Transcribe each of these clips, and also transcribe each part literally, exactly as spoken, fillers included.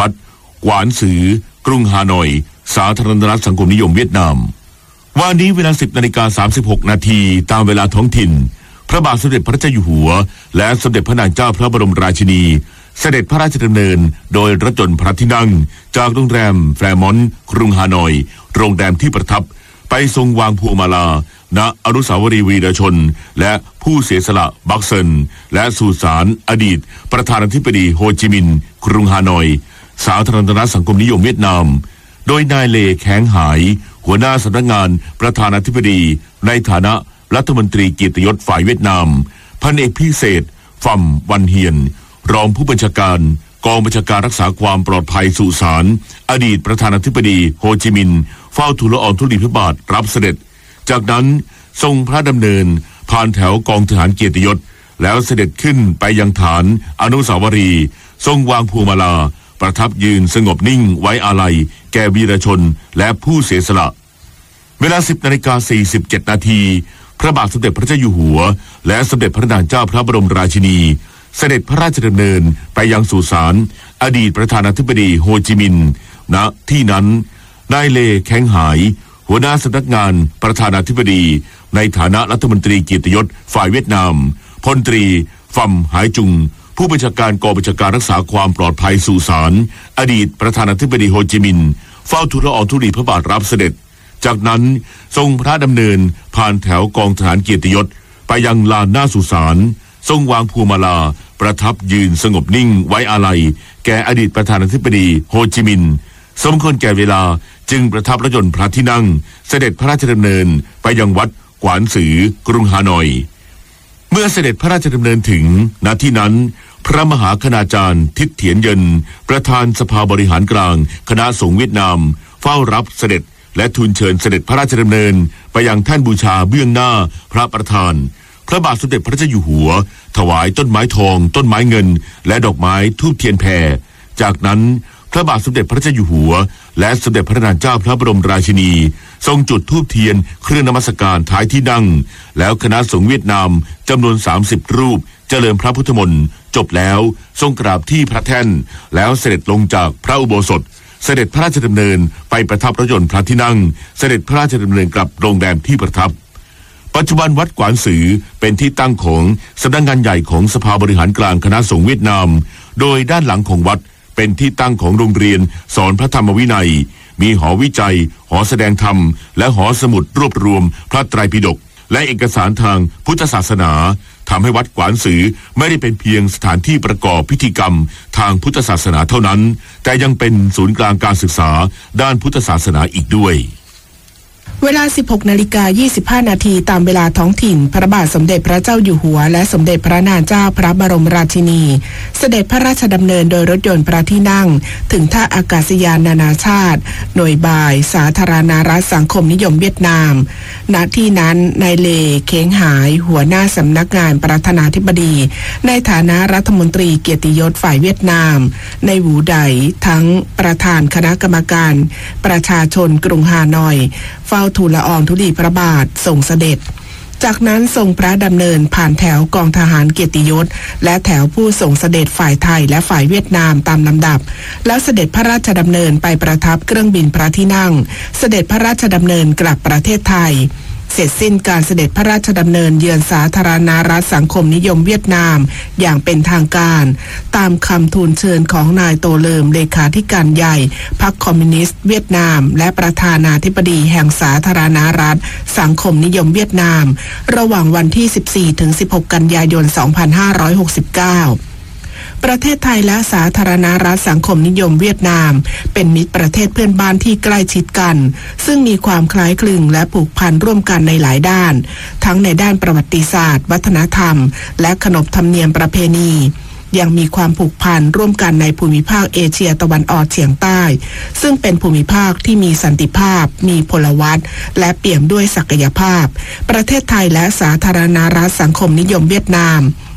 วัดกวานซือกรุงฮานอยสาธารณรัฐสังคมนิยมเวียดนามวันนี้เวลา สิบนาฬิกาสามสิบหกนาทีตามเวลาท้องถิ่นพระบาทสมเด็จพระเจ้าอยู่หัวและสมเด็จพระนางเจ้าพระบรมราชินีเสด็จพระราชดำเนินโดยรถยนต์พระที่นั่งจากโรงแรมแฟร์มอนต์กรุงฮานอยโรงแรมที่ประทับไปทรงวางพวงมาลาณอนุสาวรีย์วีรชนและผู้เสียสละบักเซินและสุสานอดีตประธานาธิบดีโฮจิมินห์กรุงฮานอยสาธารณรัฐสังคมนิยมเวียดนามโดยนายเลแข้งหายหัวหน้าสำนักงานประธานาธิบดีในฐานะรัฐมนตรีเกียรติยศฝ่ายเวียดนามพันเอกพิเศษฟัมวันเฮียนรองผู้บัญชาการกองบัญชาการรักษาความปลอดภัยสุสานอดีตประธานาธิบดีโฮจิมินห์เฝ้าทูลละอองธุลีพระบาทรับเสด็จจากนั้นทรงพระดำเนินผ่านแถวกองทหารเกียรติยศแล้วเสด็จขึ้นไปยังฐานอนุสาวรีย์ทรงวางพวงมาลาประทับยืนสงบนิ่งไว้อาลัยแก่วีรชนและผู้เสียสละเวลา สิบนาฬิกาสี่สิบเจ็ดนาทีพระบาทสมเด็จพระเจ้าอยู่หัวและสมเด็จพระนางเจ้าพระบรมราชินีเสด็จพระราชดำเนินไปยังสุสานอดีตประธานาธิบดีโฮจิมินห์ณที่นั้นนายเลแข้งหายหัวหน้าสำนักงานประธานาธิบดีในฐานะรัฐมนตรีเกียรติยศฝ่ายเวียดนามพลตรีฟัมหายจุงผู้บัญชาการกองบัญชาการรักษาความปลอดภัยสุสานอดีตประธานาธิบดีโฮจิมินห์เฝ้าทูลละอองธุลีพระบาทรับเสด็จจากนั้นทรงพระดำเนินผ่านแถวกองทหารเกียรติยศไปยังลานหน้าสุสานทรงวางพวงมาลาประทับยืนสงบนิ่งไว้อาลัยแก่อดีตประธานาธิบดีโฮจิมินห์สมควรแก่เวลาจึงประทับรถยนต์พระที่นั่งเสด็จพระราชดำเนินไปยังวัดกวานซือกรุงฮานอยเมื่อเสด็จพระราชดำเนินถึงณที่นั้นพระมหาคณาจารย์ทิศเถียนเยินประธานสภาบริหารกลางคณะสงฆ์เวียดนามเฝ้ารับเสด็จและทูลเชิญเสด็จพระราชดำเนินไปยังแท่นบูชาเบื้องหน้าพระประธานพระบาทสมเด็จพระเจ้าอยู่หัวถวายต้นไม้ทองต้นไม้เงินและดอกไม้ธูปเทียนแผ่จากนั้นพระบาทสมเด็จพระเจ้าอยู่หัวและสมเด็จพระนางเจ้าพระบรมราชินีทรงจุดธูปเทียนเครื่องนมัสการท้ายที่นั่งแล้วคณะสงฆ์เวียดนามจำนวนสามสิบรูปเจริญพระพุทธมนต์จบแล้วทรงกราบที่พระแท่นแล้วเสด็จลงจากพระอุโบสถเสด็จพระราชดำเนินไปประทับรถยนต์พระที่นั่งเสด็จพระราชดำเนินกลับโรงแรมที่ประทับปัจจุบันวัดกวานซือเป็นที่ตั้งของสำนักงานใหญ่ของสภาบริหารกลางคณะสงฆ์เวียดนามโดยด้านหลังของวัดเป็นที่ตั้งของโรงเรียนสอนพระธรรมวินัยมีหอวิจัยหอแสดงธรรมและหอสมุดรวบรวมพระไตรปิฎกและเอกสารทางพุทธศาสนาทำให้วัดกวานซือไม่ได้เป็นเพียงสถานที่ประกอบพิธีกรรมทางพุทธศาสนาเท่านั้นแต่ยังเป็นศูนย์กลางการศึกษาด้านพุทธศาสนาอีกด้วยเวลา สิบหกนาฬิกายี่สิบห้านาทีตามเวลาท้องถิ่นพระบาทสมเด็จพระเจ้าอยู่หัวและสมเด็จพระนางเจ้าพระบรมราชินีเสด็จพระราชดำเนินโดยรถยนต์พระที่นั่งถึงท่าอากาศยานนานาชาติหน่วยบ่ายสาธารณรัฐสังคมนิยมเวียดนามณที่นั้นนายเลเค้งหายหัวหน้าสำนักงานประธานาธิบดีในฐานะรัฐมนตรีเกียรติยศฝ่ายเวียดนามในหวูไดทั้งประธานคณะกรรมการประชาชนกรุงฮานอยเฝ้าทูลละอองธุลีพระบาททรงเสด็จจากนั้นทรงพระดำเนินผ่านแถวกองทหารเกียรติยศและแถวผู้ทรงเสด็จฝ่ายไทยและฝ่ายเวียดนามตามลำดับแล้วเสด็จพระราชดำเนินไปประทับเครื่องบินพระที่นั่งเสด็จพระราชดำเนินกลับประเทศไทยเสร็จสิ้นการเสด็จพระราชดำเนินเยือนสาธารณรัฐสังคมนิยมเวียดนามอย่างเป็นทางการตามคำทูลเชิญของนายโตเลิมเลขาธิการใหญ่พรรคคอมมิวนิสต์เวียดนามและประธานาธิบดีแห่งสาธารณรัฐสังคมนิยมเวียดนามระหว่างวันที่ สิบสี่ถึงสิบหก กันยายน สองพันห้าร้อยหกสิบเก้าประเทศไทยและสาธารณรัฐสังคมนิยมเวียดนามเป็นมิตรประเทศเพื่อนบ้านที่ใกล้ชิดกันซึ่งมีความคล้ายคลึงและผูกพันร่วมกันในหลายด้านทั้งในด้านประวัติศาสตร์วัฒนธรรมและขนบธรรมเนียมประเพณียังมีความผูกพันร่วมกันในภูมิภาคเอเชียตะวันออกเฉียงใต้ซึ่งเป็นภูมิภาคที่มีสันติภาพมีพลวัตและเปี่ยมด้วยศักยภาพประเทศไทยและสาธารณรัฐสังคมนิยมเวียดนาม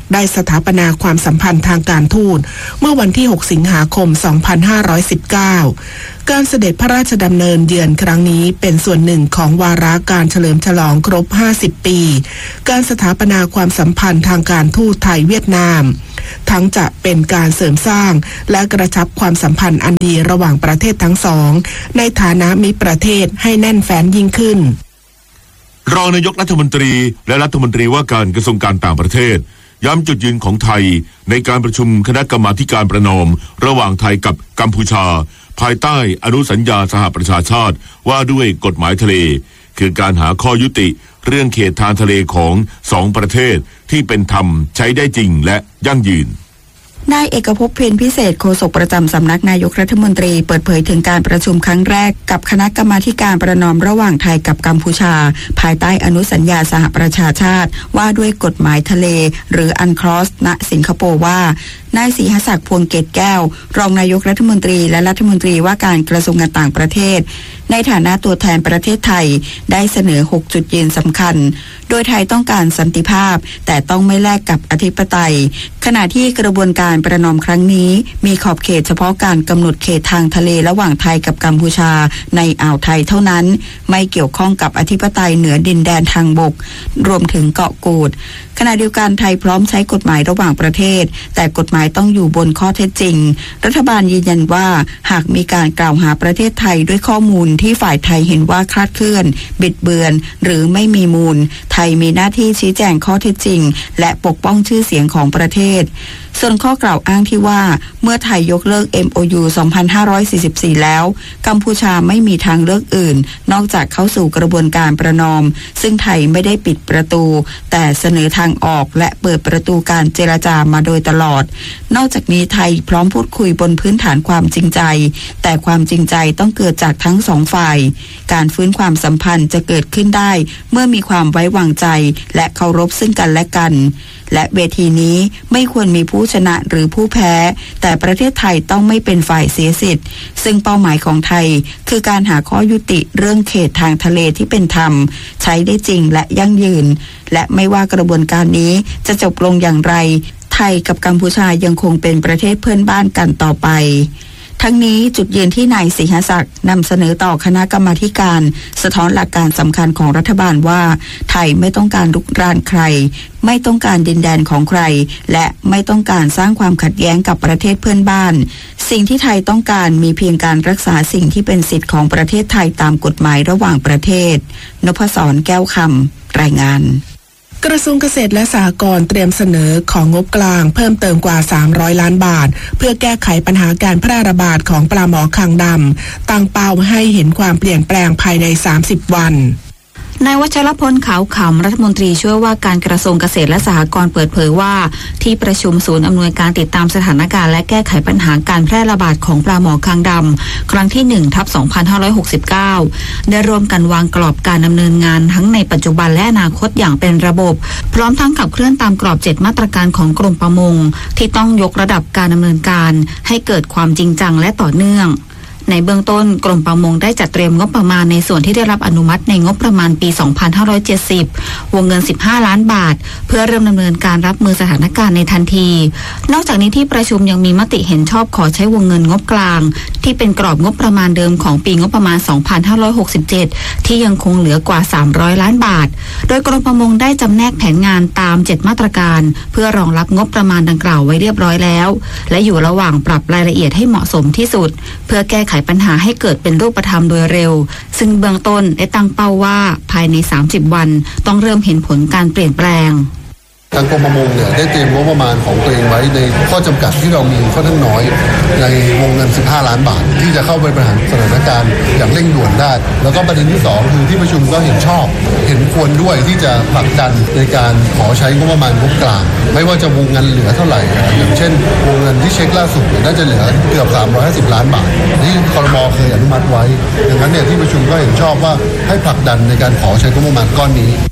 ได้สถาปนาความสัมพันธ์ทางการทูตเมื่อวันที่หกสิงหาคมสองพันห้าร้อยสิบเก้าการเสด็จพระราชดำเนินเยือนครั้งนี้เป็นส่วนหนึ่งของวาระการเฉลิมฉลองครบห้าสิบปีการสถาปนาความสัมพันธ์ทางการทูตไทยเวียดนามทั้งจะเป็นการเสริมสร้างและกระชับความสัมพันธ์อันดีระหว่างประเทศทั้งสองในฐานะมิตรประเทศให้แน่นแฟ้นยิ่งขึ้นรองนายกรัฐมนตรีและรัฐมนตรีว่าการกระทรวงการต่างประเทศย้ำจุดยืนของไทยในการประชุมคณะกรรมาธิการประนอมระหว่างไทยกับกัมพูชาภายใต้อนุสัญญาสหประชาชาติว่าด้วยกฎหมายทะเลคือการหาข้อยุติเรื่องเขตทางทะเลของสองประเทศที่เป็นธรรมใช้ได้จริงและยั่งยืนนายเอกภพ เพ็ญพิเศษโฆษกประจำสำนักนายกรัฐมนตรีเปิดเผยถึงการประชุมครั้งแรกกับคณะกรรมาธิการประนอมระหว่างไทยกับกัมพูชาภายใต้อนุสัญญาสหประชาชาติว่าด้วยกฎหมายทะเลหรืออันคลอสณสิงคโปร์ว่านายศรีหศักดิ์พวงเกตแก้วรองนายกรัฐมนตรีและรัฐมนตรีว่าการกระทรวงการต่างประเทศในฐานะตัวแทนประเทศไทยได้เสนอหกจุดยืนสำคัญโดยไทยต้องการสันติภาพแต่ต้องไม่แลกกับอธิปไตยขณะที่กระบวนการประนอมครั้งนี้มีขอบเขตเฉพาะการกำหนดเขตทางทะเลระหว่างไทยกับกัมพูชาในอ่าวไทยเท่านั้นไม่เกี่ยวข้องกับอธิปไตยเหนือดินแดนทางบกรวมถึงเกาะกูดขณะเดียวกันไทยพร้อมใช้กฎหมายระหว่างประเทศแต่กฎหมายต้องอยู่บนข้อเท็จจริงรัฐบาลยืนยันว่าหากมีการกล่าวหาประเทศไทยด้วยข้อมูลที่ฝ่ายไทยเห็นว่าคลาดเคลื่อนบิดเบือนหรือไม่มีมูลไทยมีหน้าที่ชี้แจงข้อเท็จจริงและปกป้องชื่อเสียงของประเทศส่วนข้อกล่าวอ้างที่ว่าเมื่อไทยยกเลิก เอ็ม โอ ยู สองพันห้าร้อยสี่สิบสี่ แล้วกัมพูชาไม่มีทางเลือกอื่นนอกจากเข้าสู่กระบวนการประนอมซึ่งไทยไม่ได้ปิดประตูแต่เสนอทางออกและเปิดประตูการเจรจามาโดยตลอดนอกจากนี้ไทยพร้อมพูดคุยบนพื้นฐานความจริงใจแต่ความจริงใจต้องเกิดจากทั้งสองฝ่ายการฟื้นความสัมพันธ์จะเกิดขึ้นได้เมื่อมีความไว้วางใจและเคารพซึ่งกันและกันและเวทีนี้ไม่ควรมีผู้ชนะหรือผู้แพ้แต่ประเทศไทยต้องไม่เป็นฝ่ายเสียสิทธิ์ซึ่งเป้าหมายของไทยคือการหาข้อยุติเรื่องเขตทางทะเลที่เป็นธรรมใช้ได้จริงและยั่งยืนและไม่ว่ากระบวนการนี้จะจบลงอย่างไรไทยกับกัมพูชายังคงเป็นประเทศเพื่อนบ้านกันต่อไปทั้งนี้จุดยืนที่นายศรีหศักดิ์นำเสนอต่อคณะกรรมาธิการสะท้อนหลักการสำคัญของรัฐบาลว่าไทยไม่ต้องการรุกรานใครไม่ต้องการดินแดนของใครและไม่ต้องการสร้างความขัดแย้งกับประเทศเพื่อนบ้านสิ่งที่ไทยต้องการมีเพียงการรักษาสิ่งที่เป็นสิทธิของประเทศไทยตามกฎหมายระหว่างประเทศนพศรแก้วคำรายงานกระทรวงเกษตรและสหกรณ์เตรียมเสนอของงบกลางเพิ่มเติมกว่าสามร้อยล้านบาทเพื่อแก้ไขปัญหาการแพร่ระบาดของปลาหมอคางดำตั้งเป้าให้เห็นความเปลี่ยนแปลงภายในสามสิบวันนายวัชรพลขาวขำรัฐมนตรีช่วยว่าการกระทรวงเกษตรและสหกรณ์เปิดเผยว่าที่ประชุมศูนย์อำนวยการติดตามสถานการณ์และแก้ไขปัญหาการแพร่ระบาดของปลาหมอคางดำครั้งที่หนึ่งทับสองพันห้าร้อยหกสิบเก้าได้ร่วมกันวางกรอบการดำเนินงานทั้งในปัจจุบันและอนาคตอย่างเป็นระบบพร้อมทั้งขับเคลื่อนตามกรอบเจ็ดมาตรการของกรมประมงที่ต้องยกระดับการดำเนินการให้เกิดความจริงจังและต่อเนื่องในเบื้องต้นกรมประมงได้จัดเตรียมงบประมาณในส่วนที่ได้รับอนุมัติในงบประมาณปีสองพันห้าร้อยเจ็ดสิบวงเงินสิบห้าล้านบาทเพื่อเริ่มดำเนินการรับมือสถานการณ์ในทันทีนอกจากนี้ที่ประชุมยังมีมติเห็นชอบขอใช้วงเงินงบกลางที่เป็นกรอบงบประมาณเดิมของปีงบประมาณสองพันห้าร้อยหกสิบเจ็ดที่ยังคงเหลือกว่าสามร้อยล้านบาทโดยกรมประมงได้จำแนกแผนงานตามเจ็ดมาตรการเพื่อรองรับงบประมาณดังกล่าวไว้เรียบร้อยแล้วและอยู่ระหว่างปรับรายละเอียดให้เหมาะสมที่สุดเพื่อแก้ไขปัญหาให้เกิดเป็นรูปธรรมโดยเร็วซึ่งเบื้องต้นได้ตั้งเป้าว่าภายในสามสิบวันต้องเริ่มเห็นผลการเปลี่ยนแปลงทางกรมประมงเนี่ยได้เตรียมงบประมาณของตัวเองไว้ในข้อจำกัดที่เรามีค่อนข้างน้อยในวงเงินสิบห้าล้านบาทที่จะเข้าไปบริหารสถานการณ์อย่างเร่งด่วนได้แล้วก็ประเด็นที่สองคือที่ประชุมก็เห็นชอบเห็นควรด้วยที่จะผลักดันในการขอใช้งบประมาณงบกลางไม่ว่าจะวงเงินเหลือเท่าไหร่อย่างเช่นวงเงินที่เช็คล่าสุดน่าจะเหลือเกือบสามร้อยห้าสิบล้านบาทที่ครม.เคยอนุมัติไว้ดังนั้นเนี่ยที่ประชุมก็เห็นชอบว่าให้ผลักดันในการขอใช้งบประมาณก้อนนี้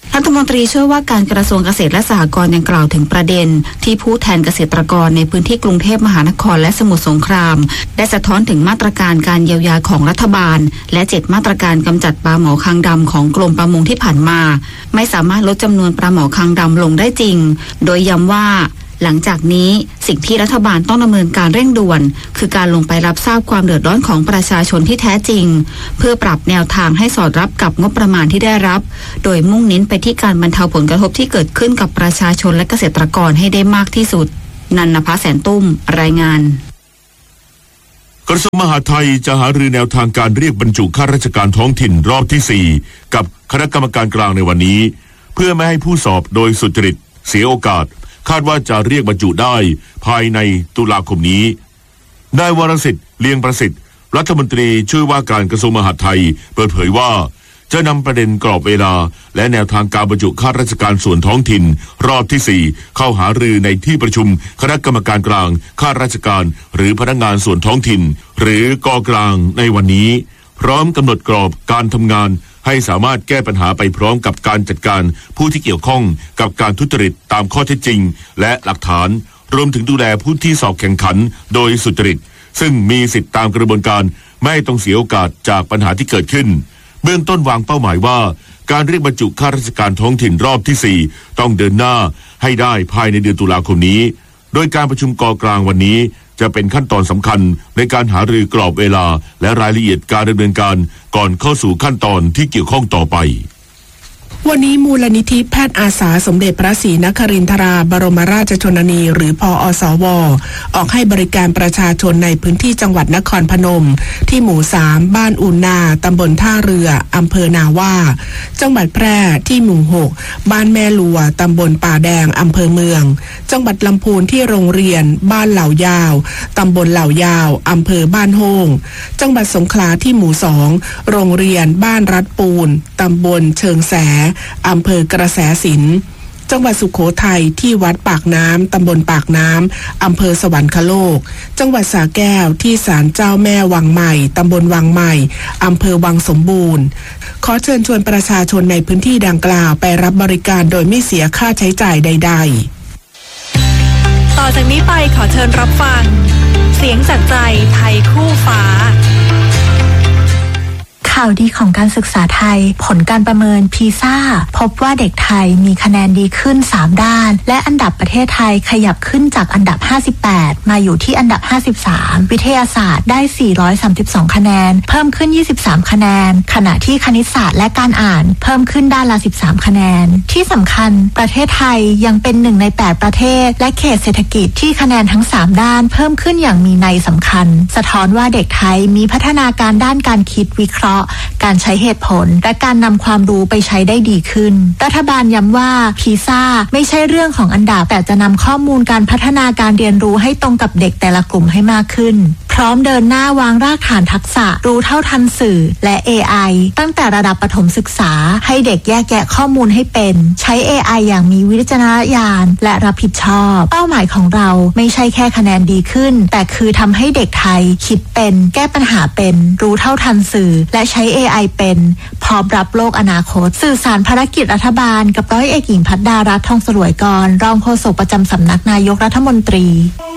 รัฐมนตรีช่วยว่าการกระทรวงเกษตรและสหกรณ์ยังกล่าวถึงประเด็นที่ผู้แทนเกษตรกรในพื้นที่กรุงเทพมหานครและสมุทรสงครามได้สะท้อนถึงมาตรการการเยียวยาของรัฐบาลและเจ็ดมาตรการกำจัดปลาหมอคางดำของกรมประมงที่ผ่านมาไม่สามารถลดจำนวนปลาหมอคางดำลงได้จริงโดยย้ำว่าหลังจากนี้สิ่งที่รัฐบาลต้องดำเนินการเร่งด่วนคือการลงไปรับทราบความเดือดร้อนของประชาชนที่แท้จริงเพื่อปรับแนวทางให้สอดรับกับงบประมาณที่ได้รับโดยมุ่งเน้นไปที่การบรรเทาผลกระทบที่เกิดขึ้นกับประชาชนและเกษตรกรให้ได้มากที่สุดนันนภาแสนตุ้มรายงานกระทรวงมหาดไทยจะหารือแนวทางการเรียกบรรจุข้าราชการท้องถิ่นรอบที่สี่กับคณะกรรมการกลางในวันนี้เพื่อไม่ให้ผู้สอบโดยสุจริตเสียโอกาสคาดว่าจะเรียกบรรจุได้ภายในตุลาคมนี้นายวรสิทธิ์เลียงประสิทธิ์รัฐมนตรีช่วยว่าการกระทรวงมหาดไทยเปิดเผยว่าจะนำประเด็นกรอบเวลาและแนวทางการบรรจุข้าราชการส่วนท้องถิ่นรอบที่สี่เข้าหารือในที่ประชุมคณะกรรมการกลางข้าราชการหรือพนักงานส่วนท้องถิ่นหรือกกลางในวันนี้พร้อมกำหนดกรอบการทำงานให้สามารถแก้ปัญหาไปพร้อมกับการจัดการผู้ที่เกี่ยวข้องกับการทุจริตตามข้อเท็จจริงและหลักฐานรวมถึงดูแลผู้ที่สอบแข่งขันโดยสุจริตซึ่งมีสิทธิตามกระบวนการไม่ต้องเสียโอกาสจากปัญหาที่เกิดขึ้นเบื้องต้นวางเป้าหมายว่าการเรียกบรรจุข้าราชการท้องถิ่นรอบที่สี่ต้องเดินหน้าให้ได้ภายในเดือนตุลาคมนี้โดยการประชุมกกลางวันนี้จะเป็นขั้นตอนสำคัญในการหารือกรอบเวลาและรายละเอียดการดำเนินการก่อนเข้าสู่ขั้นตอนที่เกี่ยวข้องต่อไปวันนี้มูลนิธิแพทย์อาสาสมเด็จพระศรีนครินทราบรมราชชนนีหรือพอสวออกให้บริการประชาชนในพื้นที่จังหวัดนครพนมที่หมู่สามบ้านอุนนาตำบลท่าเรืออำเภอนาว่าจังหวัดแพร่ที่หมู่หกบ้านแม่ลัวตำบลป่าแดงอำเภอเมืองจังหวัดลำพูนที่โรงเรียนบ้านเหล่ายาวตำบลเหล่ายาวอำเภอบ้านโฮงจังหวัดสงขลาที่หมู่สองโรงเรียนบ้านรัดปูนตำบลเชิงแสอำเภอกระแสสินจังหวัดสุโขทัยที่วัดปากน้ำตำบลปากน้ำอำเภอสวรรคโลกจังหวัดสระแก้วที่ศาลเจ้าแม่วังใหม่ตำบลวังใหม่อำเภอวังสมบูรณ์ขอเชิญชวนประชาชนในพื้นที่ดังกล่าวไปรับบริการโดยไม่เสียค่าใช้จ่ายใดๆต่อจากนี้ไปขอเชิญรับฟังเสียงจากใจไทยคู่ฟ้าข่าวดีของการศึกษาไทยผลการประเมินพีซ่าพบว่าเด็กไทยมีคะแนนดีขึ้นสามด้านและอันดับประเทศไทยขยับขึ้นจากอันดับห้าสิบแปดมาอยู่ที่อันดับห้าสิบสามวิทยาศาสตร์ได้สี่ร้อยสามสิบสองคะแนนเพิ่มขึ้นยี่สิบสามคะแนนขณะที่คณิตศาสตร์และการอ่านเพิ่มขึ้นด้านละสิบสามคะแนนที่สำคัญประเทศไทยยังเป็นหนึ่งในแปดประเทศและเขตเศรษฐกิจที่คะแนนทั้งสามด้านเพิ่มขึ้นอย่างมีนัยสำคัญสะท้อนว่าเด็กไทยมีพัฒนาการด้านการคิดวิเคราะห์การใช้เหตุผลและการนำความรู้ไปใช้ได้ดีขึ้นรัฐบาลย้ำว่าพีซ่าไม่ใช่เรื่องของอันดับแต่จะนำข้อมูลการพัฒนาการเรียนรู้ให้ตรงกับเด็กแต่ละกลุ่มให้มากขึ้นพร้อมเดินหน้าวางรากฐานทักษะรู้เท่าทันสื่อและ เอ ไอ ตั้งแต่ระดับประถมศึกษาให้เด็กแยกแยะข้อมูลให้เป็นใช้ เอ ไอ อย่างมีวิจารณญาณและรับผิดชอบเป้าหมายของเราไม่ใช่แค่คะแนนดีขึ้นแต่คือทำให้เด็กไทยคิดเป็นแก้ปัญหาเป็นรู้เท่าทันสื่อและใช้ เอ ไอ เป็นพร้อมรับโลกอนาคตสื่อสารภารกิจรัฐบาลกับร้อยเอกหญิงพัฒดารัตน์ทองสลวยกรรองโฆษกประจำสำนักนายกรัฐมนตรี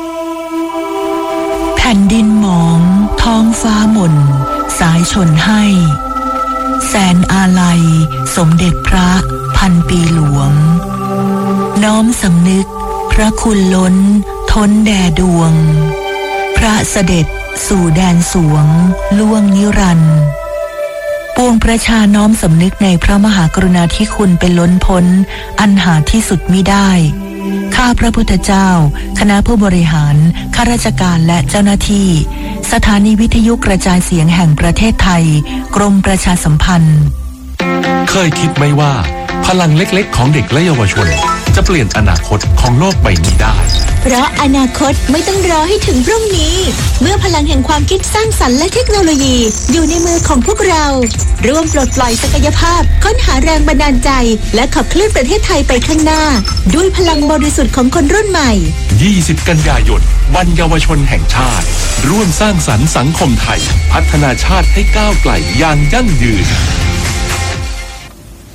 แผ่นดินหมองท้องฟ้าหม่นสายชนให้แสนอาลัยสมเด็จพระพันปีหลวงน้อมสำนึกพระคุณล้นท้นแด่ดวงพระเสด็จสู่แดนสวงล่วงนิรันดร์ปวงประชาน้อมสำนึกในพระมหากรุณาธิคุณเป็นล้นพ้นอันหาที่สุดมิได้ข้าพระพุทธเจ้าคณะผู้บริหารข้าราชการและเจ้าหน้าที่สถานีวิทยุกระจายเสียงแห่งประเทศไทยกรมประชาสัมพันธ์เคยคิดไหมว่าพลังเล็กๆของเด็กและเยาวชนจะเปลี่ยนอนาคตของโลกใบนี้ได้เพราะอนาคตไม่ต้องรอให้ถึงพรุ่งนี้เมื่อพลังแห่งความคิดสร้างสรรค์และเทคโนโลยีอยู่ในมือของพวกเราร่วมปลดปล่อยศักยภาพค้นหาแรงบันดาลใจและขับเคลื่อนประเทศไทยไปข้างหน้าด้วยพลังบริสุทธิ์ของคนรุ่นใหม่ยี่สิบกันยายนวันเยาวชนแห่งชาติร่วมสร้างสรรค์สังคมไทยพัฒนาชาติให้ก้าวไกลอย่างยั่งยืนแก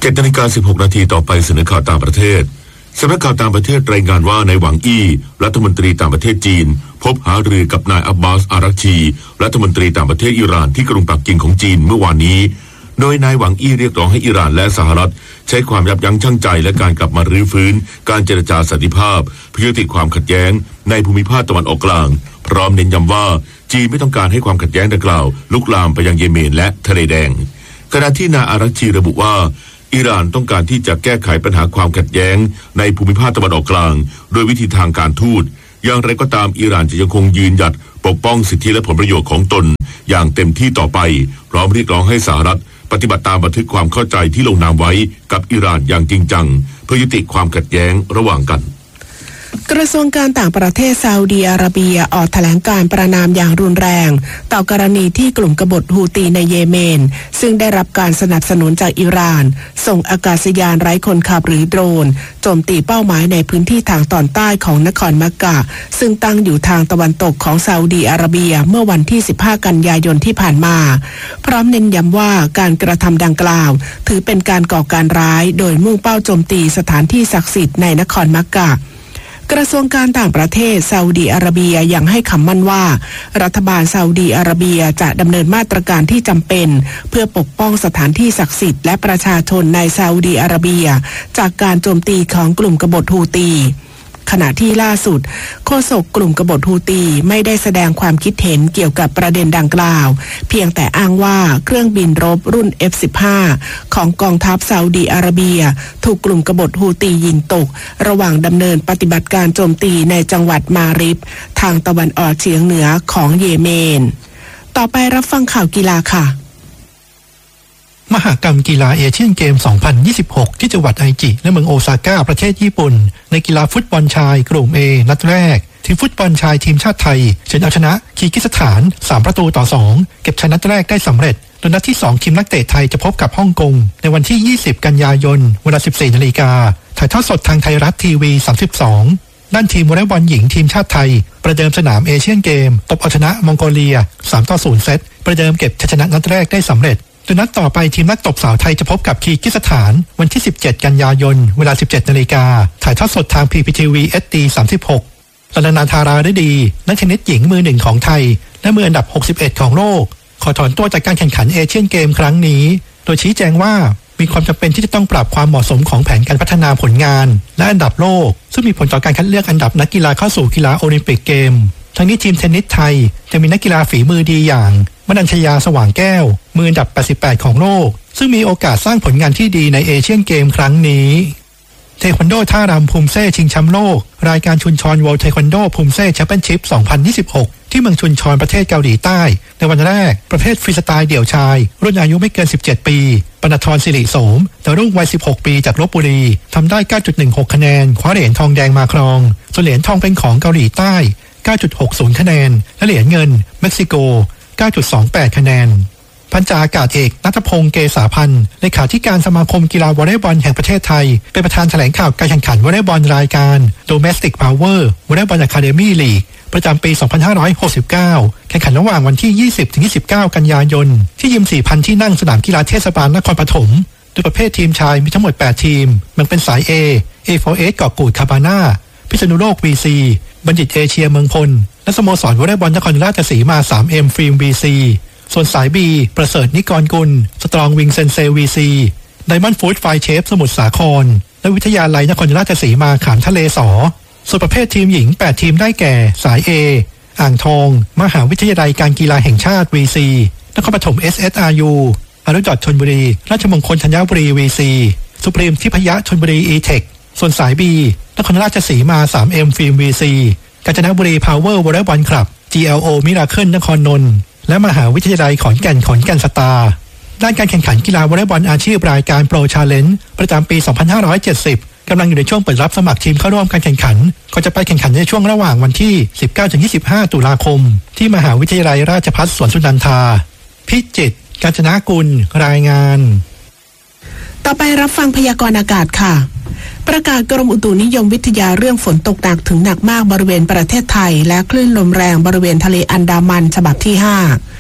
จ็ดนาฬิกาสิบหกนาทีต่อไปเสนอข่าวต่างประเทศสำนักข่าวต่างประเทศรายงานว่าในหวังอี้รัฐมนตรีต่างประเทศจีนพบหารือกับนายอับบาสอารักชีรัฐมนตรีต่างประเทศอิหร่านที่กรุงปักกิ่งของจีนเมื่อวานนี้โดยนายหวังอี้เรียกร้องให้อิหร่านและสหรัฐใช้ความยับยั้งชั่งใจและการกลับมารื้อฟื้นการเจรจาสันติภาพเพื่อยุติความขัดแย้งในภูมิภาคตะวันออกกลางพร้อมเน้นย้ำว่าจีนไม่ต้องการให้ความขัดแย้งดังกล่าวลุกลามไปยังเยเมนและทะเลแดงขณะที่นายอารักชีระบุว่าอิหร่านต้องการที่จะแก้ไขปัญหาความขัดแย้งในภูมิภาคตะวันออกกลางโดยวิธีทางการทูตอย่างไรก็ตามอิหร่านจะยังคงยืนหยัดปกป้องสิทธิและผลประโยชน์ของตนอย่างเต็มที่ต่อไปพร้อมเรียกร้องให้สหรัฐปฏิบัติตามบันทึกความเข้าใจที่ลงนามไว้กับอิหร่านอย่างจริงจังเพื่อยุติความขัดแย้งระหว่างกันกระทรวงการต่างประเทศซาอุดีอาระเบียออกแถลงการประนามอย่างรุนแรงต่อกรณีที่กลุ่มกบฏฮูตีในเยเมนซึ่งได้รับการสนับสนุนจากอิหร่านส่งอากาศยานไร้คนขับหรือโดรนโจมตีเป้าหมายในพื้นที่ทางตอนใต้ของนครมักกะซึ่งตั้งอยู่ทางตะวันตกของซาอุดีอาระเบียเมื่อวันที่สิบห้ากันยายนที่ผ่านมาพร้อมเน้นย้ำว่าการกระทำดังกล่าวถือเป็นการก่อการร้ายโดยมุ่งเป้าโจมตีสถานที่ศักดิ์สิทธิ์ในนครมักกะกระทรวงการต่างประเทศซาอุดีอาระเบียยังให้คำมั่นว่ารัฐบาลซาอุดีอาระเบียจะดำเนินมาตรการที่จำเป็นเพื่อปกป้องสถานที่ศักดิ์สิทธิ์และประชาชนในซาอุดีอาระเบียจากการโจมตีของกลุ่มกบฏฮูตีขณะที่ล่าสุดโฆษกกลุ่มกบฏฮูตีไม่ได้แสดงความคิดเห็นเกี่ยวกับประเด็นดังกล่าวเพียงแต่อ้างว่าเครื่องบินรบรุ่น เอฟ สิบห้า ของกองทัพซาอุดีอาระเบียถูกกลุ่มกบฏฮูตียิงตกระหว่างดำเนินปฏิบัติการโจมตีในจังหวัดมาริบทางตะวันออกเฉียงเหนือของเยเมนต่อไปรับฟังข่าวกีฬาค่ะมหกรรมกีฬาเอเชียนเกม สองพันยี่สิบหก ที่จังหวัดไอจิและเมืองโอซาก้าประเทศญี่ปุ่นในกีฬาฟุตบอลชายกลุ่ม A นัดแรกทีมฟุตบอลชายทีมชาติไทยเฉือนเอาชนะคีร์กิสถานสามประตูต่อสองเก็บชัยนัดแรกได้สำเร็จโดยนัดที่สองทีมนักเตะไทยจะพบกับฮ่องกงในวันที่ยี่สิบกันยายนเวลา สิบสี่นาฬิกาถ่ายทอดสดทางไทยรัฐทีวีสามสิบสองด้านทีมวอลเลย์บอลหญิงทีมชาติไทยประเดิมสนามเอเชียนเกมตบเอาชนะมองโกเลียสามต่อศูนย์เซตประเดิมเก็บชัยชนะนัดแรกได้สำเร็จโดยนัดต่อไปทีมนักตบสาวไทยจะพบกับคีร์กิสถานวันที่สิบเจ็ดกันยายนเวลา สิบเจ็ดนาฬิกาถ่ายทอดสดทาง พี พี ที วี เอส ดี สามสิบหกลานาธาราฤดีนักเทนนิสหญิงมือหนึ่งของไทยและมืออันดับหกสิบเอ็ดของโลกขอถอนตัวจากการแข่งขันเอเชียนเกมครั้งนี้โดยชี้แจงว่ามีความจำเป็นที่จะต้องปรับความเหมาะสมของแผนการพัฒนาผลงานและอันดับโลกซึ่งมีผลต่อการคัดเลือกอันดับนักกีฬาเข้าสู่กีฬาโอลิมปิกเกมทั้งนี้ทีมเทนนิสไทยจะมีนักกีฬาฝีมือดีอย่างมนัญชยาสว่างแก้วมืออันดับแปดสิบแปดของโลกซึ่งมีโอกาสสร้างผลงานที่ดีในเอเชียนเกมครั้งนี้เทควันโดท่ารำภูมิเซ่ชิงแชมป์โลกรายการชุนชอนเวิลด์เทควันโดภูมิเซ่แชมเปี้ยนชิพสองพันยี่สิบหกที่เมืองชุนชอนประเทศเกาหลีใต้ในวันแรกประเภทฟรีสไตล์เดี่ยวชายรุ่นอายุไม่เกินสิบเจ็ดปีปณธรศิริโสมดาวรุ่งวัยสิบหกปีจากลพบุรีทำได้ เก้าจุดหนึ่งหก คะแนนคว้าเหรียญทองแดงมาครองส่วนเหรียญทองเป็นของเกาหลีใต้ เก้าจุดหกศูนย์ คะแนนและเหรียญเงินเม็กซิโก เก้าจุดสองแปด คะแนนพันจ่าอากาศเอกณัฐพงษ์เกษาพันธ์เลขาธิการสมาคมกีฬาวอลเลย์บอลแห่งประเทศไทยเป็นประธานแถลงข่าวการแข่งขันวอลเลย์บอลรายการ Domestic Power Volleyball Academy League ประจำปี สองพันห้าร้อยหกสิบเก้า แข่งขันระหว่างวันที่ ยี่สิบถึงยี่สิบเก้า กันยายนที่ยิม สี่พัน ที่นั่งสนามกีฬาเทศบาลนครปฐมโดยประเภททีมชายมีทั้งหมดแปดทีมแบ่งเป็นสาย A เอ โฟร์ เอส เกาะกูดคาบาน่าพิษณุโลก วี ซี บัณฑิตเอเชียเมืองพลและสโมสรวอลเลย์บอลนครราชสีมา ทรี เอ็ม ฟิล์ม วี ซีส่วนสาย B ประเสริฐนิกรกุลสตรองวิงเซนเซ วี ซี ไดมอนด์ฟู้ดไฟเชฟสมุทรสาครและวิทยาลัยนครราชสีมาขามทะเลสอส่วนประเภททีมหญิงแปดทีมได้แก่สาย A อ่างทองมหาวิทยาลัยการกีฬาแห่งชาติ วี ซี นครปฐม เอส เอส อาร์ ยู อนุดอทชลบุรีราชมงคลธัญบุรี วี ซี สุพรีมทิพยะชลบุรี อี-เทค ส่วนสาย B นครราชสีมา ทรี เอ็ม ฟิล์ม วี ซี กาญจนบุรีพาวเวอร์วอลเลย์บอลคลับ จี แอล โอ มิราเคิลนครนนท์และมหาวิทยาลัยขอนแก่นขอนแก่นสตาร์ด้านการแข่งขันกีฬาวอลเลย์บอลอาชีพรายการโปรชาเลนจ์ประจำปี สองพันห้าร้อยเจ็ดสิบกำลังอยู่ในช่วงเปิดรับสมัครทีมเข้าร่วมการแข่งขันก็จะไปแข่งขันในช่วงระหว่างวันที่ สิบเก้าถึงยี่สิบห้า ตุลาคมที่มหาวิทยาลัยราชภัฏสวนสุนันทาพิจิตรกาญจนกุลรายงานต่อไปรับฟังพยากรณ์อากาศค่ะประกาศกรมอุตุนิยมวิทยาเรื่องฝนตกหนักถึงหนักมากบริเวณประเทศไทยและคลื่นลมแรงบริเวณทะเลอันดามันฉบับที่ห้า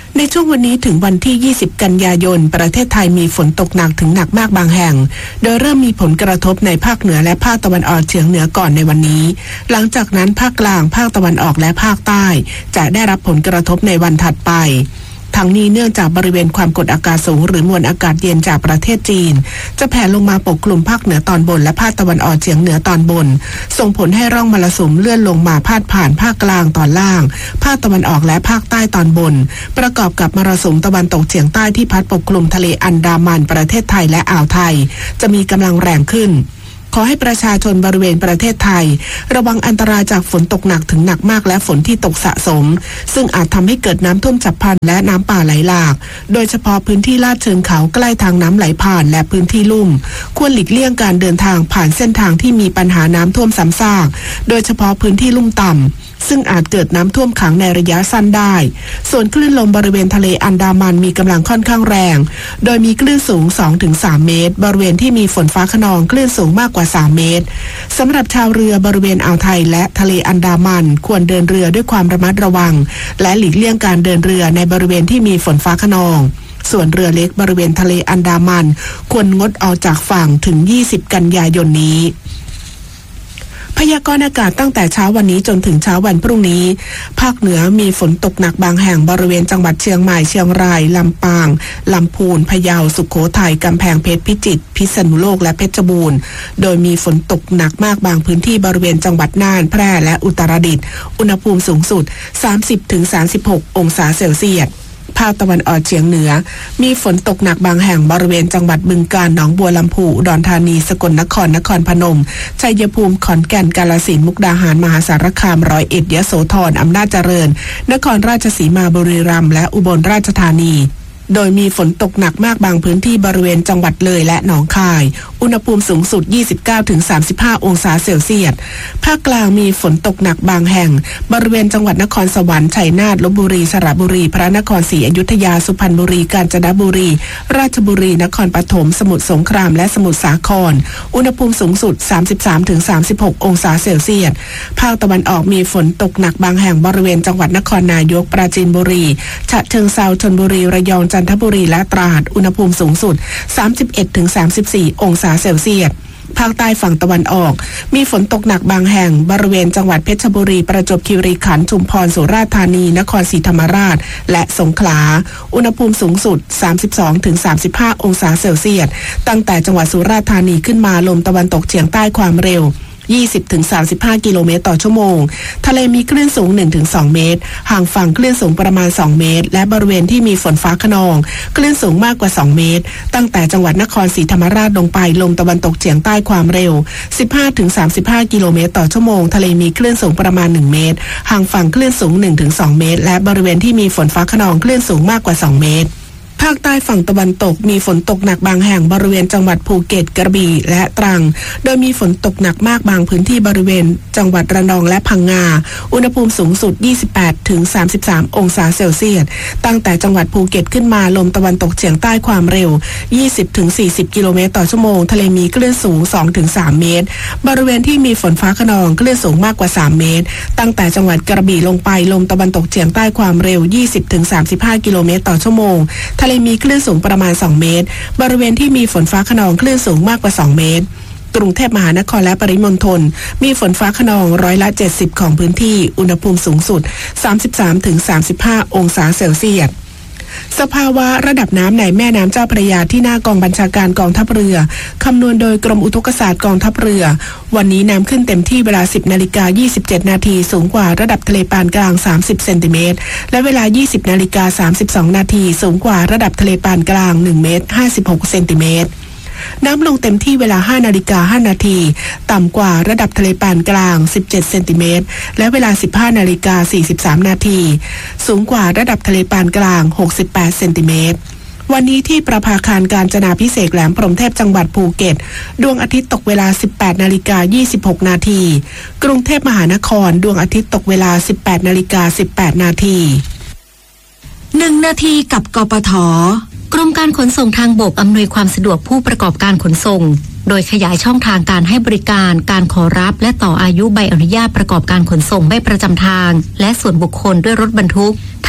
ในช่วงวันนี้ถึงวันที่ยี่สิบกันยายนประเทศไทยมีฝนตกหนักถึงหนักมากบางแห่งโดยเริ่มมีผลกระทบในภาคเหนือและภาคตะวันออกเฉียงเหนือก่อนในวันนี้หลังจากนั้นภาคกลางภาคตะวันออกและภาคใต้จะได้รับผลกระทบในวันถัดไปทั้งนี้เนื่องจากบริเวณความกดอากาศสูงหรือมวลอากาศเย็นจากประเทศจีนจะแผ่ลงมาปกคลุมภาคเหนือตอนบนและภาคตะวันออกเฉียงเหนือตอนบนส่งผลให้ร่องมรสุมเลื่อนลงมาพาดผ่านภาคกลางตอนล่างภาคตะวันออกและภาคใต้ตอนบนประกอบกับมรสุมตะวันตกเฉียงใต้ที่พัดปกคลุมทะเลอันดามันประเทศไทยและอ่าวไทยจะมีกำลังแรงขึ้นขอให้ประชาชนบริเวณประเทศไทยระวังอันตรายจากฝนตกหนักถึงหนักมากและฝนที่ตกสะสมซึ่งอาจทำให้เกิดน้ำท่วมฉับพลันและน้ำป่าไหลหลากโดยเฉพาะพื้นที่ลาดเชิงเขาใกล้ทางน้ำไหลผ่านและพื้นที่ลุ่มควรหลีกเลี่ยงการเดินทางผ่านเส้นทางที่มีปัญหาน้ำท่วมซ้ำซากโดยเฉพาะพื้นที่ลุ่มต่ำซึ่งอาจเกิดน้ำท่วมขังในระยะสั้นได้ส่วนคลื่นลมบริเวณทะเลอันดามันมีกำลังค่อนข้างแรงโดยมีคลื่นสูง สองถึงสาม เมตรบริเวณที่มีฝนฟ้าคะนองคลื่นสูงมากกว่าสามเมตรสำหรับชาวเรือบริเวณอ่าวไทยและทะเลอันดามันควรเดินเรือด้วยความระมัดระวังและหลีกเลี่ยงการเดินเรือในบริเวณที่มีฝนฟ้าคะนองส่วนเรือเล็กบริเวณทะเลอันดามันควรงดออกจากฝั่งถึงยี่สิบกันยายนนี้พยากรณ์อากาศตั้งแต่เช้าวันนี้จนถึงเช้าวันพรุ่งนี้ภาคเหนือมีฝนตกหนักบางแห่งบริเวณจังหวัดเชียงใหม่เชียงรายลำปางลำพูนพะเยาสุโขทัยกำแพงเพชรพิจิตรพิษณุโลกและเพชรบูรณ์โดยมีฝนตกหนักมากบางพื้นที่บริเวณจังหวัดน่านแพร่และอุตรดิตถ์อุณหภูมิสูงสุด สามสิบถึงสามสิบหก องศาเซลเซียสภาคตะวันออกเฉียงเหนือมีฝนตกหนักบางแห่งบริเวณจังหวัดบึงกาฬหนองบัวลำพูอุดรธานีสกลนครนครพนมชัยภูมิขอนแก่นกาฬสินธุ์มุกดาหารมหาสารคามร้อยเอ็ดยโสธรอำนาจเจริญนครราชสีมาบุรีรัมย์และอุบลราชธานีโดยมีฝนตกหนักมากบางพื้นที่บริเวณจังหวัดเลยและหนองคายอุณหภูมิสูงสุด ยี่สิบเก้าถึงสามสิบห้า องศาเซลเซียสภาคกลางมีฝนตกหนักบางแห่งบริเวณจังหวัดนครสวรรค์ชัยนาทลพบุรีสระบุรีพระนครศรีอยุธยาสุพรรณบุรีกาญจนบุรีราชบุรีนครปฐมสมุทรสงครามและสมุทรสาครอุณหภูมิสูงสุด สามสิบสามถึงสามสิบหก องศาเซลเซียสภาคตะวันออกมีฝนตกหนักบางแห่งบริเวณจังหวัดนครนายกปราจีนบุรีฉะเชิงเทราชลบุรีระยองจันทบุรีและตราดอุณหภูมิสูงสุด สามสิบเอ็ดถึงสามสิบสี่ องศาเซลเซียสภาคใต้ฝั่งตะวันออกมีฝนตกหนักบางแห่งบริเวณจังหวัดเพชรบุรีประจวบคีรีขันธ์ชุมพรสุราษฎร์ธานีนครศรีธรรมราชและสงขลาอุณหภูมิสูงสุด สามสิบสองถึงสามสิบห้า องศาเซลเซียสตั้งแต่จังหวัดสุราษฎร์ธานีขึ้นมาลมตะวันตกเฉียงใต้ความเร็วยี่สิบถึงสามสิบห้า กิโลเมตรต่อชั่วโมงทะเลมีคลื่นสูง หนึ่งถึงสอง เมตรห่างฝั่งคลื่นสูงประมาณสองเมตรและบริเวณที่มีฝนฟ้าคะนองคลื่นสูงมากกว่าสองเมตรตั้งแต่จังหวัดนครศรีธรรมราชลงไปลมตะวันตกเฉียงใต้ความเร็ว สิบห้าถึงสามสิบห้า กิโลเมตรต่อชั่วโมงทะเลมีคลื่นสูงประมาณหนึ่งเมตรห่างฝั่งคลื่นสูง หนึ่งถึงสอง เมตรและบริเวณที่มีฝนฟ้าคะนองคลื่นสูงมากกว่าสองเมตรภาคใต้ฝั่งตะวันตกมีฝนตกหนักบางแห่งบริเวณจังหวัดภูเก็ตกระบี่และตรังโดยมีฝนตกหนักมากบางพื้นที่บริเวณจังหวัดระนองและพังงาอุณหภูมิสูงสุด ยี่สิบแปดถึงสามสิบสาม องศาเซลเซียสตั้งแต่จังหวัดภูเก็ตขึ้นมาลมตะวันตกเฉียงใต้ความเร็ว ยี่สิบถึงสี่สิบ กิโลเมตรต่อชั่วโมงทะเลมีคลื่นสูง สองถึงสาม เมตรบริเวณที่มีฝนฟ้าคะนองคลื่นสูงมากกว่าสามเมตรตั้งแต่จังหวัดกระบี่ลงไปลมตะวันตกเฉียงใต้ความเร็ว ยี่สิบถึงสามสิบห้า กิโลเมตรต่อชั่วโมงทะเลมีคลื่นสูงประมาณสองเมตรบริเวณที่มีฝนฟ้าคะนองคลื่นสูงมากกว่าสองเมตรกรุงเทพมหานครและปริมณฑลมีฝนฟ้าคะนองร้อยละเจ็ดสิบของพื้นที่อุณหภูมิสูงสุด สามสิบสามถึงสามสิบห้า องศาเซลเซียสสภาวะระดับน้ำในแม่น้ำเจ้าพระยาที่หน้ากองบัญชาการกองทัพเรือคำนวณโดยกรมอุทกศาสตร์กองทัพเรือวันนี้น้ำขึ้นเต็มที่เวลา สิบนาฬิกายี่สิบเจ็ด นาทีสูงกว่าระดับทะเลปานกลางสามสิบเซนติเมตรและเวลา ยี่สิบนาฬิกาสามสิบสอง นาทีสูงกว่าระดับทะเลปานกลางหนึ่งเมตรห้าสิบหกเซนติเมตรน้ำลงเต็มที่เวลา ห้านาฬิกาห้า นาทีต่ำกว่าระดับทะเลปานกลางสิบเจ็ดเซนติเมตรและเวลา สิบห้านาฬิกาสี่สิบสาม นาทีสูงกว่าระดับทะเลปานกลางหกสิบแปดเซนติเมตรวันนี้ที่ประภาคารกาญจนาภิเษกแหลมพรหมเทพจังหวัดภูเก็ตดวงอาทิตย์ตกเวลา สิบแปดนาฬิกายี่สิบหก นาทีกรุงเทพมหานครดวงอาทิตย์ตกเวลา สิบแปดนาฬิกาสิบแปด นาทีหนึ่งนาทีกับกปท.กรมการขนส่งทางบกอำนวยความสะดวกผู้ประกอบการขนส่งโดยขยายช่องทางการให้บริการการขอรับและต่ออายุใบอนุญาตประกอบการขนส่งไม่ประจำทางและส่วนบุคคลด้วยรถบรรทุกท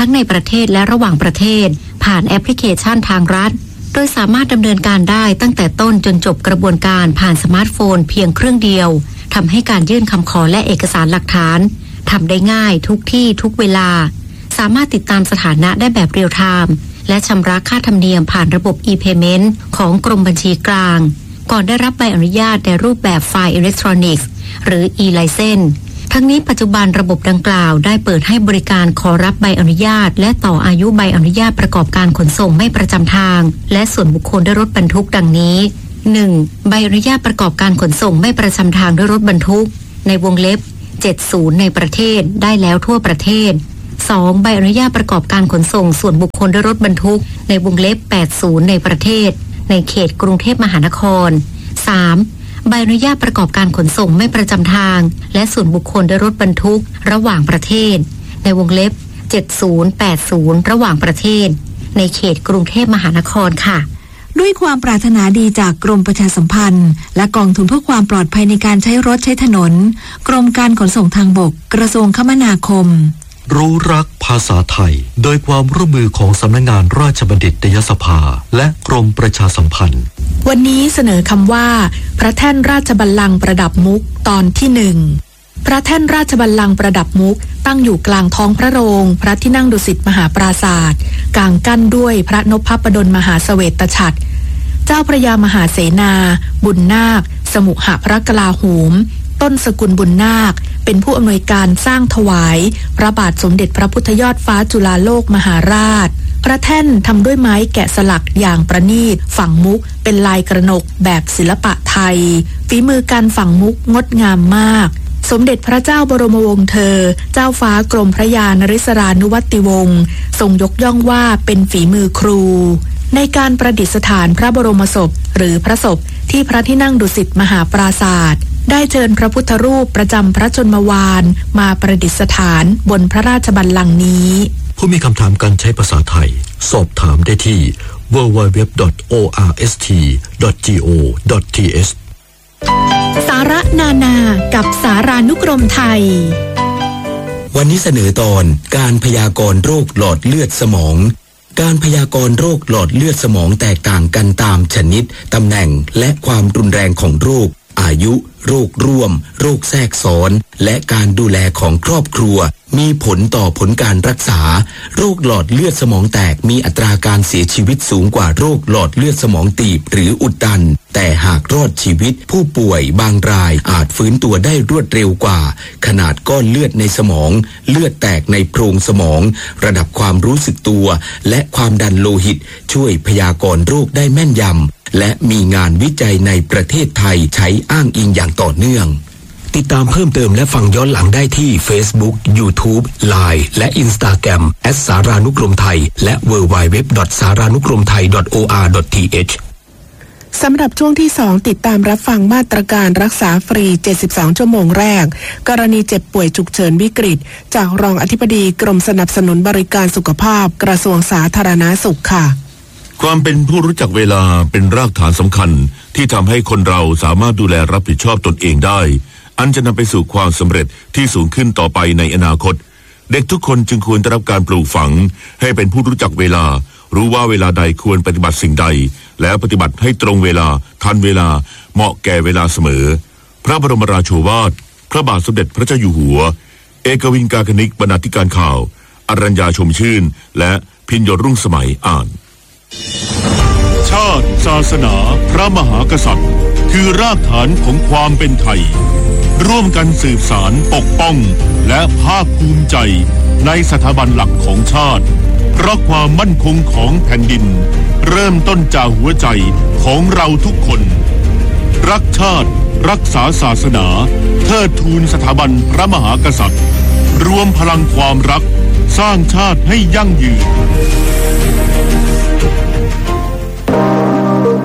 ทั้งในประเทศและระหว่างประเทศผ่านแอปพลิเคชันทางรัฐโดยสามารถดำเนินการได้ตั้งแต่ต้นจนจบกระบวนการผ่านสมาร์ทโฟนเพียงเครื่องเดียวทำให้การยื่นคำขอและเอกสารหลักฐานทำได้ง่ายทุกที่ทุกเวลาสามารถติดตามสถานะได้แบบเรียลไทม์และชำระค่าธรรมเนียมผ่านระบบ e-payment ของกรมบัญชีกลางก่อนได้รับใบอนุญาตในรูปแบบไฟล์อิเล็กทรอนิกส์หรือ e-license ทั้งนี้ปัจจุบันระบบดังกล่าวได้เปิดให้บริการขอรับใบอนุญาตและต่ออายุใบอนุญาตประกอบการขนส่งไม่ประจำทางและส่วนบุคคลด้วยรถบรรทุกดังนี้ หนึ่ง ใบอนุญาตประกอบการขนส่งไม่ประจำทางด้วยรถบรรทุกในวงเล็บเจ็ดสิบในประเทศได้แล้วทั่วประเทศ สอง ใบอนุญาตประกอบการขนส่งส่วนบุคคลด้วยรถบรรทุกในวงเล็บแปดสิบในประเทศในเขตกรุงเทพมหานคร สาม ใบอนุญาตประกอบการขนส่งไม่ประจำทางและส่วนบุคคลด้วยรถบรรทุกระหว่างประเทศในวงเล็บเจ็ดสิบ แปดสิบระหว่างประเทศในเขตกรุงเทพมหานครค่ะด้วยความปรารถนาดีจากกรมประชาสัมพันธ์และกองทุนเพื่อความปลอดภัยในการใช้รถใช้ถนนกรมการขนส่งทางบกกระทรวงคมนาคมรู้รักภาษาไทยโดยความร่วมมือของสำนักงานราชบัณฑิตยสภาและกรมประชาสัมพันธ์วันนี้เสนอคำว่าพระแท่นราชบัลลังก์ประดับมุกตอนที่หนึ่งพระแท่นราชบัลลังก์ประดับมุกตั้งอยู่กลางท้องพระโรงพระที่นั่งดุสิตมหาปราศาสตร์กลางกั้นด้วยพระนพปดลมหาเสวตฉัตรเจ้าพระยามหาเสนาบุญนาคสมุหพระกลาโหมต้นสกุลบุญนาคเป็นผู้อำนวยการสร้างถวายพระบาทสมเด็จพระพุทธยอดฟ้าจุฬาโลกมหาราชพระแท่นทำด้วยไม้แกะสลักอย่างประณีตฝังมุกเป็นลายกระหนกแบบศิลปะไทยฝีมือการฝังมุกงดงามมากสมเด็จพระเจ้าบรมวงศ์เธอเจ้าฟ้ากรมพระยานริศรานุวัติวงศ์ทรงยกย่องว่าเป็นฝีมือครูในการประดิษฐานพระบรมศพหรือพระศพที่พระที่นั่งดุสิตมหาปราศาสตร์ได้เชิญพระพุทธรูปประจำพระชนมวาลมาประดิษฐานบนพระราชบัลลังก์นี้ผู้มีคำถามการใช้ภาษาไทยสอบถามได้ที่ ดับเบิลยู ดับเบิลยู ดับเบิลยู ดอท โอ อาร์ เอส ที ดอท จี โอ ดอท ที เอชสาระนานากับสารานุกรมไทยวันนี้เสนอตอนการพยากรณ์โรคหลอดเลือดสมองการพยากรณ์โรคหลอดเลือดสมองแตกต่างกันตามชนิดตำแหน่งและความรุนแรงของโรคอายุโรคร่วมโรคแทรกซ้อนและการดูแลของครอบครัวมีผลต่อผลการรักษาโรคหลอดเลือดสมองแตกมีอัตราการเสียชีวิตสูงกว่าโรคหลอดเลือดสมองตีบหรืออุดตันแต่หากรอดชีวิตผู้ป่วยบางรายอาจฟื้นตัวได้รวดเร็วกว่าขนาดก้อนเลือดในสมองเลือดแตกในโพรงสมองระดับความรู้สึกตัวและความดันโลหิตช่วยพยากรณ์โรคได้แม่นยำและมีงานวิจัยในประเทศไทยใช้อ้างอิงอย่างต่อเนื่องติดตามเพิ่มเติมและฟังย้อนหลังได้ที่ Facebook YouTube ไลน์ และ Instagram แอท สารานุกรมไทยและ ดับเบิลยู ดับเบิลยู ดับเบิลยู ดอท สารานุกรมไทย ดอท โอ อาร์ ดอท ที เอชสำหรับช่วงที่สองติดตามรับฟังมาตรการรักษาฟรีเจ็ดสิบสองชั่วโมงแรกกรณีเจ็บป่วยฉุกเฉินวิกฤตจากรองอธิบดีกรมสนับสนุนบริการสุขภาพกระทรวงสาธารณสุขค่ะความเป็นผู้รู้จักเวลาเป็นรากฐานสำคัญที่ทำให้คนเราสามารถดูแลรับผิดชอบตนเองได้อันจะนำไปสู่ความสำเร็จที่สูงขึ้นต่อไปในอนาคตเด็กทุกคนจึงควรได้รับการปลูกฝังให้เป็นผู้รู้จักเวลารู้ว่าเวลาใดควรปฏิบัติสิ่งใดแล้วปฏิบัติให้ตรงเวลาทันเวลาเหมาะแก่เวลาเสมอพระบรมราโชวาทพระบาทสมเด็จพระเจ้าอยู่หัวเอกวินกาคณิกบรรณาธิการข่าวอรัญญาชมชื่นและพิญโยรุ่งสมัยอ่านชาติศาสนาพระมหากษัตริย์คือรากฐานของความเป็นไทยร่วมกันสืบสานปกป้องและภาคภูมิใจในสถาบันหลักของชาติเพราะความมั่นคงของแผ่นดินเริ่มต้นจากหัวใจของเราทุกคนรักชาติรักษาศาสนาเทิดทูนสถาบันพระมหากษัตริย์รวมพลังความรักสร้างชาติให้ยั่งยืนร่วมเป็น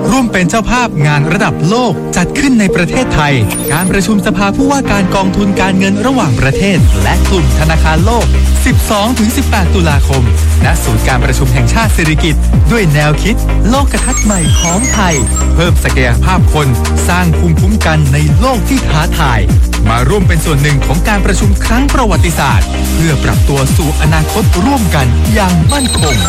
เจ้าภาพงานระดับโลกจัดขึ้นในประเทศไทยการประชุมสภาผู้ว่าการกองทุนการเงินระหว่างประเทศและกลุ่มธนาคารโลก สิบสองถึงสิบแปด ตุลาคมณศูนย์การประชุมแห่งชาติสิริกิติ์ด้วยแนวคิดโลกทัศน์ใหม่ของไทยเพิ่มศักยภาพคนสร้างภูมิคุ้มกันในโลกที่ท้าทายมาร่วมเป็นส่วนหนึ่งของการประชุมครั้งประวัติศาสตร์เพื่อปรับตัวสู่อนาคตร่วมกันอย่างมั่นคง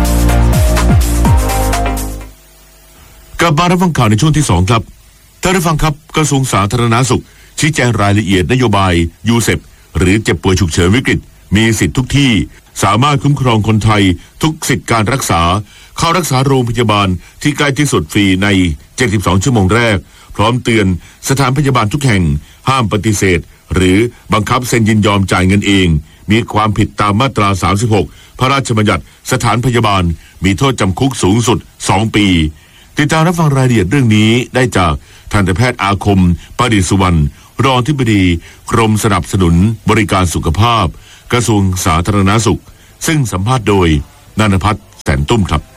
กลับมารับฟังข่าวในช่วงที่สองครับท่านผู้ฟังครับกระทรวงสาธารณสุขชี้แจงรายละเอียดนโยบายยูเซปหรือเจ็บป่วยฉุกเฉินวิกฤตมีสิทธิ์ทุกที่สามารถคุ้มครองคนไทยทุกสิทธิการรักษาเข้ารักษาโรงพยาบาลที่ใกล้ที่สุดฟรีในเจ็ดสิบสองชั่วโมงแรกพร้อมเตือนสถานพยาบาลทุกแห่งห้ามปฏิเสธหรือบังคับเซ็นยินยอมจ่ายเงินเองมีความผิดตามมาตราสามสิบหกพระราชบัญญัติสถานพยาบาลมีโทษจำคุกสูงสุดสองปีติดตามรับฟังรายละเอียดเรื่องนี้ได้จากทันตแพทย์อาคมประดิษฐ์สุวรรณรองอธิบดีกรมสนับสนุนบริการสุขภาพกระทรวงสาธารณสุขซึ่งสัมภาษณ์โดยนันทพัฒน์แสนตุ้มครับ